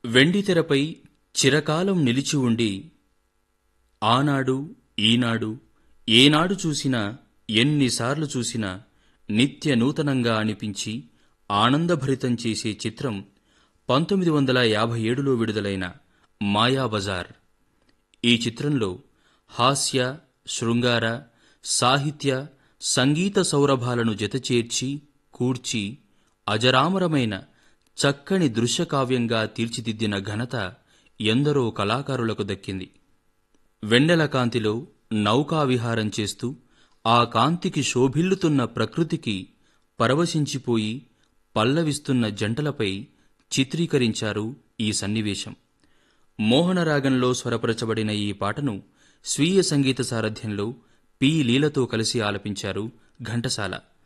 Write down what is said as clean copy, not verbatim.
వెండితెరపై చిరకాలం నిలిచి ఉండి ఆనాడు ఈనాడు ఏనాడు చూసినా ఎన్నిసార్లు చూసినా నిత్య నూతనంగా అనిపించి ఆనందభరితం చేసే చిత్రం 1957లో విడుదలైన మాయాబజార్. ఈ చిత్రంలో హాస్య, శృంగార, సాహిత్య, సంగీత సౌరభాలను జతచేర్చి కూర్చి అజరామరమైన చక్కని దృశ్యకావ్యంగా తీర్చిదిద్దిన ఘనత ఎందరో కళాకారులకు దక్కింది. వెన్నెల కాంతిలో నౌకా విహారం చేస్తూ ఆ కాంతికి శోభిల్లుతున్న ప్రకృతికి పరవశించిపోయి పల్లవిస్తున్న జంటలపై చిత్రీకరించారు ఈ సన్నివేశం. మోహనరాగంలో స్వరపరచబడిన ఈ పాటను స్వీయ సంగీత సారథ్యంలో పి. లీలతో కలిసి ఆలపించారు ఘంటసాల.